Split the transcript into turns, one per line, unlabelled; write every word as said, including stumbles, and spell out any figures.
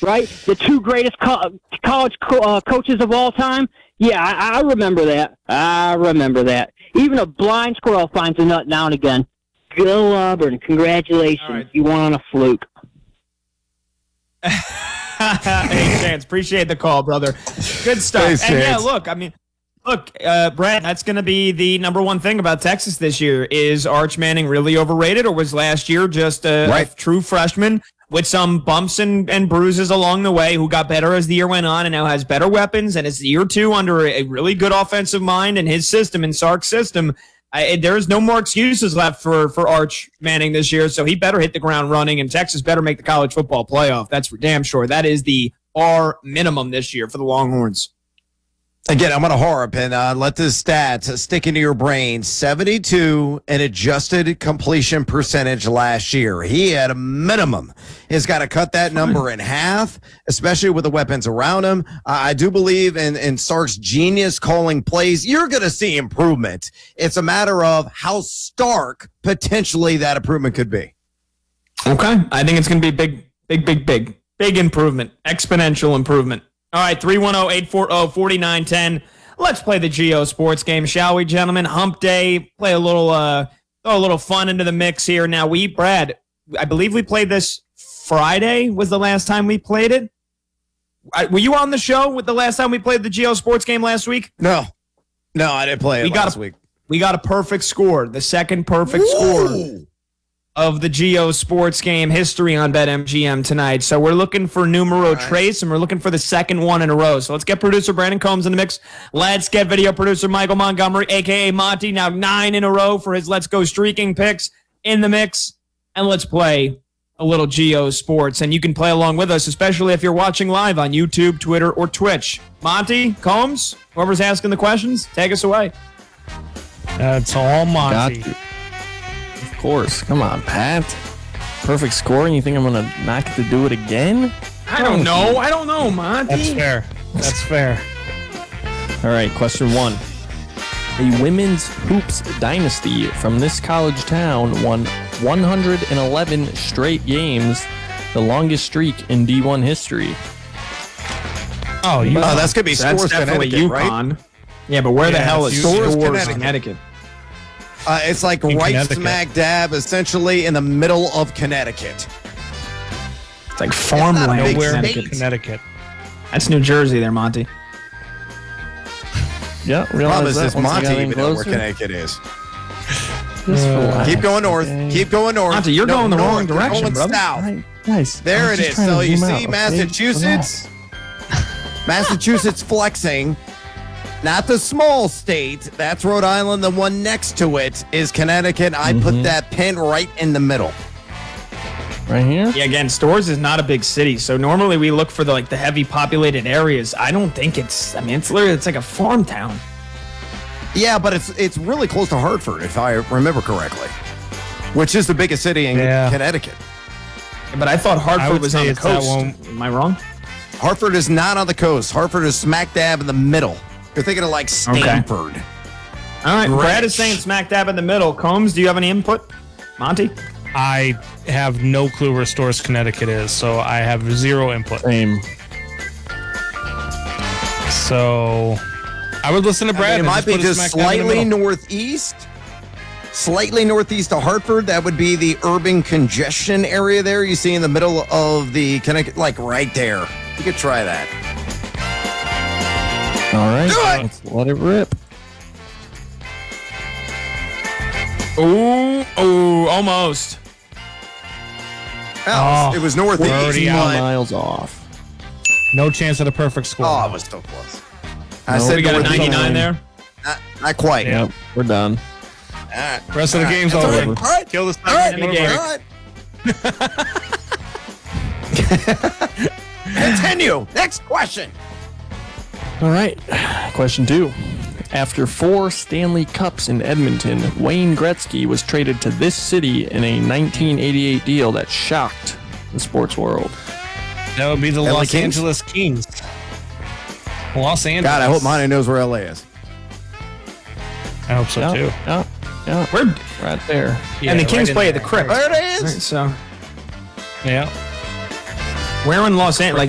right? The two greatest co- college co- uh, coaches of all time. Yeah, I-, I remember that. I remember that. Even a blind squirrel finds a nut now and again. Go Auburn! Congratulations, right. You won on a fluke.
Hey, Chance, appreciate the call, brother. Good stuff.
Thanks,
and yeah,
Chance.
look, I mean, look, uh, Brad, that's going to be the number one thing about Texas this year. Is Arch Manning really overrated, or was last year just a,
right.
a true freshman with some bumps and, and bruises along the way who got better as the year went on and now has better weapons and is year two under a really good offensive mind in his system, in Sark's system? I, there's no more excuses left for, for Arch Manning this year, so he better hit the ground running, and Texas better make the college football playoff. That's for damn sure. That is the R minimum this year for the Longhorns.
Again, I'm going to harp and uh, let the stats stick into your brain. seventy-two and adjusted completion percentage last year. He had a minimum. He's got to cut that number in half, especially with the weapons around him. Uh, I do believe in, in Sark's genius calling plays. You're going to see improvement. It's a matter of how stark potentially that improvement could be.
Okay. I think it's going to be big, big, big, big, big improvement, exponential improvement. All right, three one zero, eight four zero, four nine one zero. Let's play the Geo Sports game, shall we, gentlemen? Hump Day, play a little uh, throw a little fun into the mix here. Now, we, Brad, I believe we played this Friday was the last time we played it. I, were you on the show with the last time we played the Geo Sports game last week?
No. No, I didn't play it
we
last
got a,
week.
We got a perfect score, the second perfect
Ooh.
score of the Geo Sports game history on BetMGM tonight. So we're looking for numero
right.
trace, and we're looking for the second one in a row. So let's get producer Brandon Combs in the mix. Let's get video producer Michael Montgomery, a k a. Monty, now nine in a row for his Let's Go Streaking picks in the mix. And let's play a little Geo Sports. And you can play along with us, especially if you're watching live on YouTube, Twitter, or Twitch. Monty, Combs, whoever's asking the questions, take us away.
That's all Monty.
Got you. Of course. Come on, Pat. Perfect score, and you think I'm going to not get to do it again?
I don't know. I don't know, Monty.
That's fair. That's fair.
All right, question one. A women's hoops dynasty from this college town won one hundred eleven straight games, the longest streak in D one history.
Oh, you.
Oh, that's going to be
So that's
Scores,
definitely
Connecticut,
UConn.
right?
Yeah, but where the
Yeah,
hell
it's
is
Scores,
Scores,
Connecticut.
Connecticut?
Uh, it's like
In
right
Connecticut.
smack dab, essentially in the middle of Connecticut.
It's like
not a
farmland.
big
Nowhere in
state.
Connecticut.
That's New Jersey there, Monty.
Yeah,
Problem
realize
is
that
this
once I
Monty
got in
even know where
closer.
Connecticut is.
Just relax,
Keep going north.
okay?
Keep going north.
Monty, you're
No,
going the
north.
wrong
You're
direction,
going
brother.
south.
Right, nice.
There
I'm
it
just
is.
trying
So
to
you
zoom
see
out, okay?
Massachusetts? Massachusetts flexing. Not the small state. That's Rhode Island. The one next to it is Connecticut. I
Mm-hmm.
put that pin right in the middle.
Right here?
Yeah, again, Stores is not a big city, so normally we look for the like the heavy populated areas. I don't think it's. I mean, it's literally it's like a farm town.
Yeah, but it's it's really close to Hartford, if I remember correctly, which is the biggest city in
Yeah.
Connecticut.
But I thought
I
Hartford
would
was
say
on the
it's that
coast.
one-
Am I wrong?
Hartford is not on the coast. Hartford is smack dab in the middle. You're thinking of like Stanford.
All right, Brad is
Greenwich.
saying smack dab in the middle. Combs, do you have any input? Monty?
I have no clue where Stores, Connecticut is, so I have zero input.
Same.
So I would listen to
I
Brad.
mean, it
and
might be
put it
just
smack dab in the
slightly
middle.
northeast. Slightly northeast of Hartford. That would be the urban congestion area there. You see in the middle of the Connecticut, like right there. You could try that.
All right,
Do it!
let's let it rip.
Ooh, ooh, almost.
Well,
Oh,
it was
we're
northeast.
already
Two
out.
but-
miles off.
No chance at a perfect score.
Oh, it was so close. I
No,
said
We got a
northeast.
ninety-nine there.
Not, not quite.
Yep, we're done.
All right.
Rest of the
All right.
game's
That's all
over.
right. All right.
Kill this
All right.
in the game.
All right. Continue. Next question.
All right, question two. After four Stanley Cups in Edmonton, Wayne Gretzky was traded to this city in a nineteen eighty-eight deal that shocked the sports world.
That would be the
L A
Los
Kings?
Angeles Kings. Los Angeles.
God, I hope Monty knows where L A is.
I hope so
Yeah,
too.
yeah, yeah,
We're,
right there.
Yeah,
and the
right
Kings
in
play at
there.
the Crypt.
There it
Right,
is.
so
Yeah.
where in Los Angeles? Like